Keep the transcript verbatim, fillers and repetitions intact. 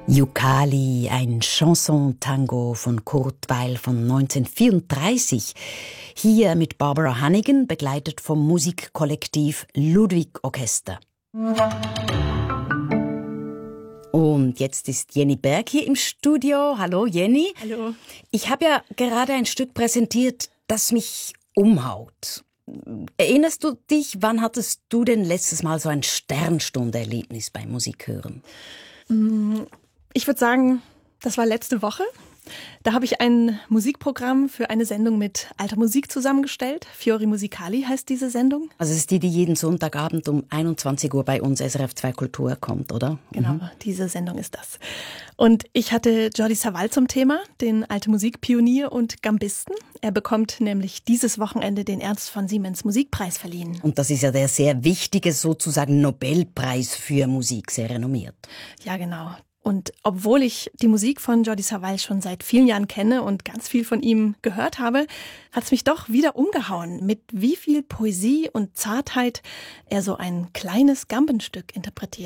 Yucali, ein Chanson-Tango von Kurt Weill von neunzehnhundertvierunddreißig. Hier mit Barbara Hannigan, begleitet vom Musikkollektiv Ludwig Orchester. Und jetzt ist Jenny Berg hier im Studio. Hallo Jenny. Hallo. Ich habe ja gerade ein Stück präsentiert, das mich umhaut. Erinnerst du dich, wann hattest du denn letztes Mal so ein Sternstunde-Erlebnis beim Musikhören? Ich würde sagen, das war letzte Woche. Da habe ich ein Musikprogramm für eine Sendung mit alter Musik zusammengestellt. Fiori Musicali heißt diese Sendung. Also es ist die, die jeden Sonntagabend um einundzwanzig Uhr bei uns S R F zwei Kultur kommt, oder? Genau, Mhm. diese Sendung ist das. Und ich hatte Jordi Savall zum Thema, den alte Musikpionier und Gambisten. Er bekommt nämlich dieses Wochenende den Ernst von Siemens Musikpreis verliehen. Und das ist ja der sehr wichtige sozusagen Nobelpreis für Musik, sehr renommiert. Ja, genau. Und obwohl ich die Musik von Jordi Savall schon seit vielen Jahren kenne und ganz viel von ihm gehört habe, hat es mich doch wieder umgehauen, mit wie viel Poesie und Zartheit er so ein kleines Gambenstück interpretiert.